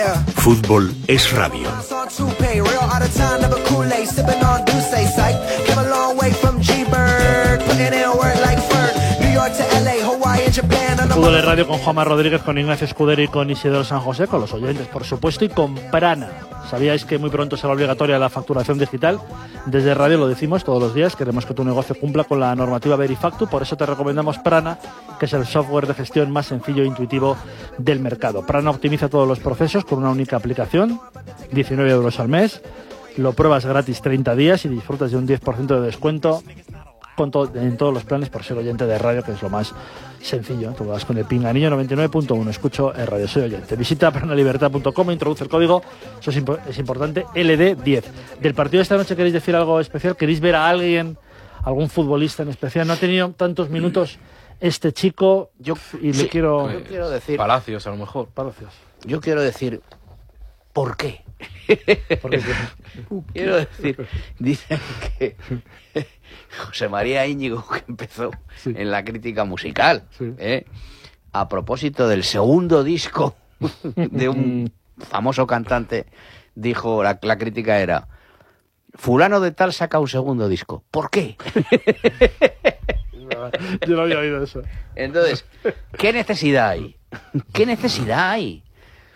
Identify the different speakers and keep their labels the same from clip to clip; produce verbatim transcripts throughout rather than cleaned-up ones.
Speaker 1: Fútbol es radio.
Speaker 2: Fútbol es radio con Juanma Rodríguez, con Ignacio Escudero y con Isidoro San José, con los oyentes, por supuesto, y con Prana. ¿Sabíais que muy pronto será obligatoria la facturación digital? Desde radio lo decimos todos los días, queremos que tu negocio cumpla con la normativa Verifactu, por eso te recomendamos Prana, que es el software de gestión más sencillo e intuitivo del mercado. Prana optimiza todos los procesos con una única aplicación, diecinueve euros al mes, lo pruebas gratis treinta días y disfrutas de un diez por ciento de descuento con to- en todos los planes por ser oyente de radio, que es lo más sencillo. Tú vas con el pinganillo noventa y nueve punto uno, escucho en radio, soy oyente. Visita pranalibertad punto com, introduce el código, eso es, impo- es importante, L D diez. Del partido de esta noche, ¿queréis decir algo especial? ¿Queréis ver a alguien, algún futbolista en especial? No ha tenido tantos minutos este chico, yo y
Speaker 3: sí,
Speaker 2: le quiero...
Speaker 3: yo quiero decir...
Speaker 4: Palacios, a lo mejor.
Speaker 2: Palacios.
Speaker 3: Yo quiero decir... ¿Por qué?
Speaker 2: Porque
Speaker 3: quiero decir, dicen que José María Íñigo, que empezó
Speaker 2: sí.
Speaker 3: en la crítica musical,
Speaker 2: sí.
Speaker 3: ¿eh? a propósito del segundo disco de un famoso cantante, dijo, la, la crítica era, fulano de tal saca un segundo disco. ¿Por qué?
Speaker 2: Yo no había oído eso.
Speaker 3: Entonces, ¿qué necesidad hay? ¿Qué necesidad hay?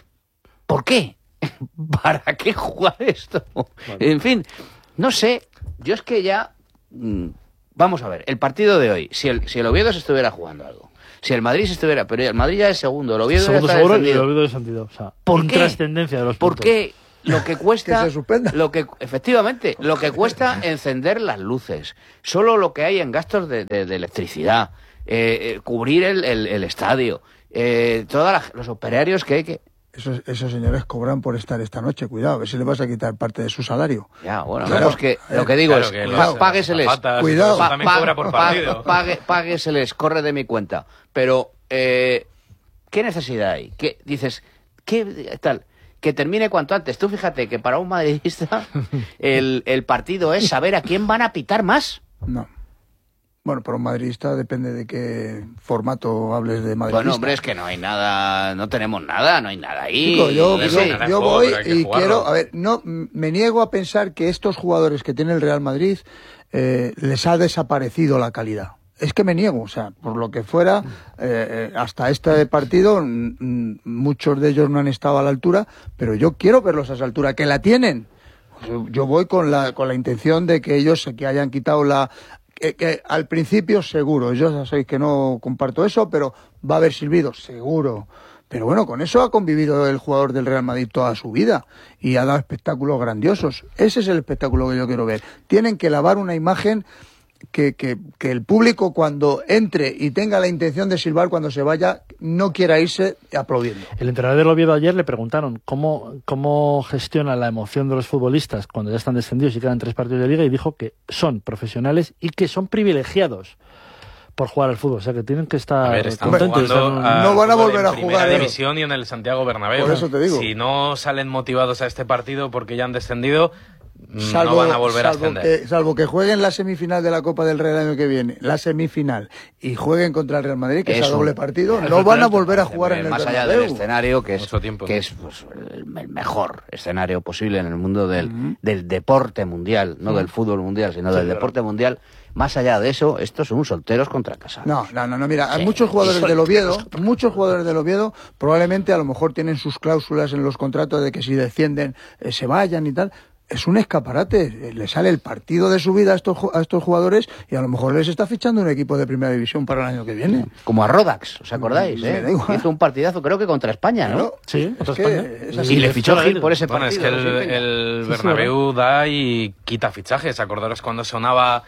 Speaker 3: ¿Por qué? ¿Para qué jugar esto? Vale. En fin, no sé. Yo es que ya... Mmm, vamos a ver, el partido de hoy, si el, si el Oviedo se estuviera jugando algo, si el Madrid se estuviera... Pero el Madrid ya es segundo, el Oviedo
Speaker 2: segundo
Speaker 3: ya está
Speaker 2: seguro y
Speaker 3: descendido.
Speaker 2: el Oviedo descendido. O sea,
Speaker 3: ¿Por qué?
Speaker 2: intrascendencia de los
Speaker 3: ¿Por
Speaker 2: puntos.
Speaker 3: qué lo que cuesta...
Speaker 5: que se suspenda.
Speaker 3: Lo que, efectivamente, lo que cuesta encender las luces, solo lo que hay en gastos de, de, de electricidad, eh, eh, cubrir el, el, el estadio, eh, todos los operarios que hay que...
Speaker 5: Esos, esos señores cobran por estar esta noche, cuidado, a ver si le vas a quitar parte de su salario.
Speaker 3: Ya, bueno,
Speaker 5: claro,
Speaker 3: vemos que lo que digo
Speaker 4: claro
Speaker 3: es,
Speaker 4: que
Speaker 3: pa-
Speaker 4: los-
Speaker 3: págueseles,
Speaker 4: las azafatas,
Speaker 5: cuidado.
Speaker 4: eso también
Speaker 3: pa-
Speaker 4: cobra por
Speaker 3: pa-
Speaker 4: partido.
Speaker 3: pague- págueseles, corre de mi cuenta. Pero, eh, ¿qué necesidad hay? ¿Qué, dices, qué tal? Que termine cuanto antes. Tú fíjate que para un madridista el, el partido es saber a quién van a pitar más.
Speaker 5: No. Bueno, para un madridista depende de qué formato hables de madridista.
Speaker 3: Bueno, hombre, es que no hay nada, no tenemos nada, no hay nada ahí.
Speaker 5: Chico, yo,
Speaker 3: No
Speaker 5: yo,
Speaker 3: sé.
Speaker 4: nada
Speaker 5: yo
Speaker 4: juego,
Speaker 5: voy
Speaker 4: pero hay que
Speaker 5: y
Speaker 4: jugarlo.
Speaker 5: quiero... A ver, no, me niego a pensar que estos jugadores que tiene el Real Madrid eh, les ha desaparecido la calidad. Es que me niego, o sea, por lo que fuera, eh, hasta este partido mm, muchos de ellos no han estado a la altura, pero yo quiero verlos a esa altura, que la tienen. Yo, yo voy con la, con la intención de que ellos se que hayan quitado la... Que, que al principio seguro, yo ya sabéis que no comparto eso, pero va a haber servido, seguro. Pero bueno, con eso ha convivido el jugador del Real Madrid toda su vida y ha dado espectáculos grandiosos. Ese es el espectáculo que yo quiero ver. Tienen que lavar una imagen que, que, que el público cuando entre y tenga la intención de silbar cuando se vaya, no quiera irse aplaudiendo.
Speaker 2: El entrenador del Oviedo ayer le preguntaron cómo, cómo gestiona la emoción de los futbolistas cuando ya están descendidos y quedan tres partidos de liga, y dijo que son profesionales y que son privilegiados por jugar al fútbol, o sea que tienen que estar
Speaker 4: A ver, están
Speaker 2: contentos.
Speaker 4: jugando
Speaker 2: están-
Speaker 4: al
Speaker 5: No van a
Speaker 4: fútbol
Speaker 5: volver
Speaker 4: en
Speaker 5: a
Speaker 4: primera
Speaker 5: jugar, ¿eh?
Speaker 4: división y en el Santiago Bernabéu.
Speaker 5: Por eso te digo.
Speaker 4: Si no salen motivados a este partido porque ya han descendido,
Speaker 5: Salvo,
Speaker 4: no van a volver a
Speaker 5: salvo
Speaker 4: ascender.
Speaker 5: que, salvo que jueguen la semifinal de la Copa del Rey el año que viene, la semifinal, y jueguen contra el Real Madrid, que es,
Speaker 3: Es
Speaker 5: a doble
Speaker 3: un-
Speaker 5: partido,
Speaker 2: es
Speaker 5: no van a
Speaker 2: un-
Speaker 5: volver a jugar
Speaker 3: Eh,
Speaker 5: en el
Speaker 3: más allá
Speaker 5: Bernabéu.
Speaker 3: del escenario, que es,
Speaker 4: Mucho tiempo.
Speaker 3: que es pues, el el mejor escenario posible en el mundo del, uh-huh. del deporte mundial, no uh-huh. del fútbol mundial, sino sí, del claro. deporte mundial. Más allá de eso, estos son solteros contra casados.
Speaker 5: No, no, no, no, mira,
Speaker 3: Sí,
Speaker 5: hay muchos jugadores
Speaker 3: sí,
Speaker 5: del Oviedo, muchos jugadores del Oviedo, probablemente a lo mejor tienen sus cláusulas en los contratos de que si descienden eh, se vayan y tal. Es un escaparate, le sale el partido de su vida a estos, a estos jugadores y a lo mejor les está fichando un equipo de primera división para el año que viene.
Speaker 3: Como a Rodax, ¿os acordáis?
Speaker 5: Me
Speaker 3: eh?
Speaker 5: da igual.
Speaker 3: Hizo un partidazo, creo que contra España, ¿no?
Speaker 5: Claro,
Speaker 2: Sí,
Speaker 5: es
Speaker 2: contra
Speaker 5: que
Speaker 2: España.
Speaker 5: es así.
Speaker 3: Y le fichó Gil por ese
Speaker 4: Bueno,
Speaker 3: partido.
Speaker 4: es que el,
Speaker 3: no sé,
Speaker 4: el
Speaker 2: sí,
Speaker 4: Bernabéu da y quita fichajes. Acordaros cuando sonaba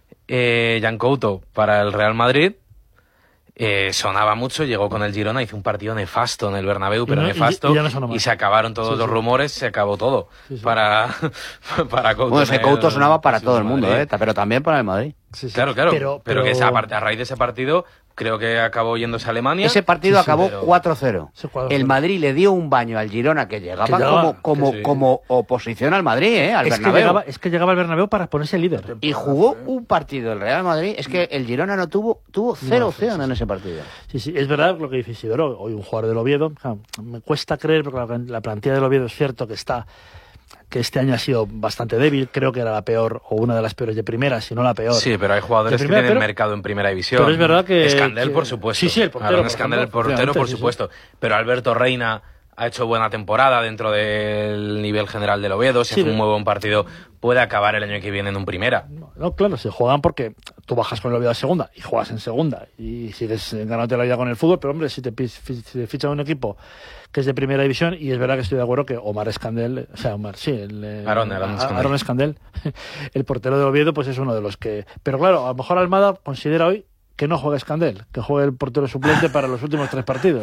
Speaker 4: eh, Jan Couto para el Real Madrid. Eh, sonaba mucho, llegó con el Girona, hizo un partido nefasto en el Bernabéu, pero
Speaker 2: y no,
Speaker 4: nefasto,
Speaker 2: y, y, ya no sonó más.
Speaker 4: Y se acabaron todos sí, los sí. rumores, se acabó todo
Speaker 2: sí, sí.
Speaker 4: para, para Couto.
Speaker 3: Bueno, ese Couto sonaba para todo el mundo,
Speaker 4: Madrid.
Speaker 3: ¿eh? Pero también para el Madrid.
Speaker 2: Sí, sí.
Speaker 4: Claro, claro.
Speaker 2: Pero,
Speaker 4: Pero,
Speaker 2: pero-
Speaker 4: que esa parte, a raíz de ese partido, creo que acabó yéndose a Alemania.
Speaker 3: Ese partido
Speaker 2: Sí, sí,
Speaker 3: acabó
Speaker 4: pero-
Speaker 3: cuatro cero.
Speaker 2: Sí, cuatro cero.
Speaker 3: El Madrid le dio un baño al Girona que llegaba,
Speaker 2: Que llegaba,
Speaker 3: como, como,
Speaker 4: que sí.
Speaker 3: como oposición al Madrid, ¿eh? Al
Speaker 2: Es que,
Speaker 3: Bernabéu.
Speaker 2: llegaba, es que llegaba al Bernabéu para ponerse líder.
Speaker 3: Y jugó un partido el Real Madrid. Es que el Girona no tuvo tuvo cero opción en ese partido.
Speaker 2: Sí, sí, es verdad lo que dice Isidoro, hoy un jugador del Oviedo. Ja, me cuesta creer, porque la, la plantilla del Oviedo es cierto que está que este año ha sido bastante débil, creo que era la peor o una de las peores de primera, si no la peor.
Speaker 4: Sí, pero hay jugadores
Speaker 2: De
Speaker 4: que
Speaker 2: primera,
Speaker 4: tienen
Speaker 2: pero-
Speaker 4: mercado en primera división.
Speaker 2: pero es verdad que-
Speaker 4: Escandel,
Speaker 2: que-
Speaker 4: por supuesto.
Speaker 2: Sí, sí, el portero,
Speaker 4: Aaron
Speaker 2: por
Speaker 4: Escandel, el
Speaker 2: ejemplo,
Speaker 4: portero, por
Speaker 2: efectivamente, sí,
Speaker 4: supuesto. Pero Alberto Reina ha hecho buena temporada dentro del nivel general del Oviedo. Si
Speaker 2: Sí,
Speaker 4: hace un
Speaker 2: de-
Speaker 4: muy buen partido, puede acabar el año que viene en un primera.
Speaker 2: No, claro, se juegan porque tú bajas con el Oviedo a segunda y juegas en segunda y sigues ganándote la vida con el fútbol, pero hombre, si te, pi- si te fichan un equipo que es de primera división, y es verdad que estoy de acuerdo que Omar Escandel, o sea, Omar, sí, el, eh,
Speaker 4: Aaron, Aaron
Speaker 2: A-
Speaker 4: Escandel.
Speaker 2: Aaron Escandel, el portero del Oviedo, pues es uno de los que... Pero claro, a lo mejor Almada considera hoy que no juega Escandel, que juegue el portero suplente para los últimos tres partidos.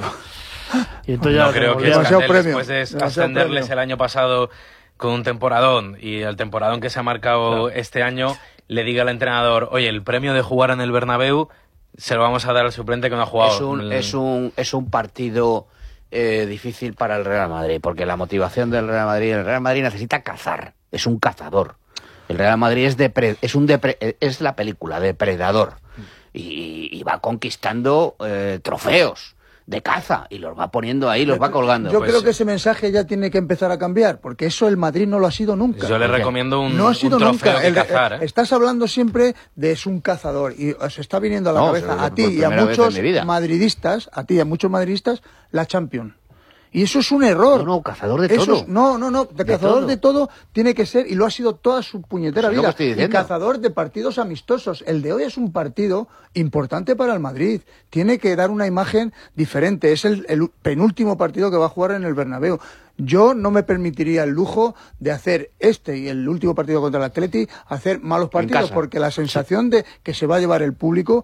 Speaker 2: Y entonces ya
Speaker 4: No creo que
Speaker 5: demasiado
Speaker 4: Escandel,
Speaker 5: premio,
Speaker 4: después de
Speaker 5: demasiado
Speaker 4: ascenderles
Speaker 5: premio.
Speaker 4: el año pasado con un temporadón y el temporadón que se ha marcado este año, le diga al entrenador, oye, el premio de jugar en el Bernabéu se lo vamos a dar al suplente que no ha jugado.
Speaker 3: Es un,
Speaker 4: El-
Speaker 3: es un, es un partido eh, difícil para el Real Madrid, porque la motivación del Real Madrid, el Real Madrid necesita cazar, es un cazador. El Real Madrid es, depre- es, un depre- es la película, depredador, y, y va conquistando eh, trofeos de caza, y los va poniendo ahí, los va colgando.
Speaker 5: Yo
Speaker 3: Pues,
Speaker 5: creo que ese mensaje ya tiene que empezar a cambiar, porque eso el Madrid no lo ha sido nunca.
Speaker 4: Yo le recomiendo un,
Speaker 5: no ha
Speaker 4: un
Speaker 5: sido
Speaker 4: trofeo
Speaker 5: nunca.
Speaker 4: que
Speaker 5: El-
Speaker 4: cazar. ¿eh?
Speaker 5: Estás hablando siempre de es un cazador y os está viniendo a la
Speaker 3: No,
Speaker 5: cabeza
Speaker 3: sí,
Speaker 5: a
Speaker 3: por
Speaker 5: ti y a
Speaker 3: primera vez
Speaker 5: muchos
Speaker 3: en mi vida.
Speaker 5: madridistas, a ti y a muchos madridistas, la Champions. Y eso es un error.
Speaker 3: No, no, cazador de
Speaker 5: Eso
Speaker 3: todo.
Speaker 5: es- no, no, no. De
Speaker 3: De
Speaker 5: cazador
Speaker 3: todo.
Speaker 5: de todo tiene que ser, y lo ha sido toda su puñetera
Speaker 3: Es lo que
Speaker 5: vida.
Speaker 3: estoy
Speaker 5: Y
Speaker 3: diciendo.
Speaker 5: cazador de partidos amistosos. El de hoy es un partido importante para el Madrid. Tiene que dar una imagen diferente. Es el, el penúltimo partido que va a jugar en el Bernabéu. Yo no me permitiría el lujo de hacer este y el último partido contra el Atleti, hacer malos partidos,
Speaker 3: casa.
Speaker 5: porque la sensación de que se va a llevar el público